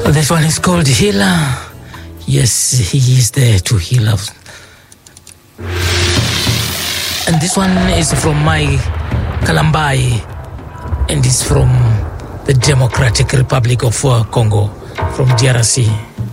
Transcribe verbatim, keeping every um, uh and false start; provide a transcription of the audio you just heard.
This one is called Healer. Yes, he is there to heal us. And this one is from my Kalambai, and it's from the Democratic Republic of Congo, from D R C.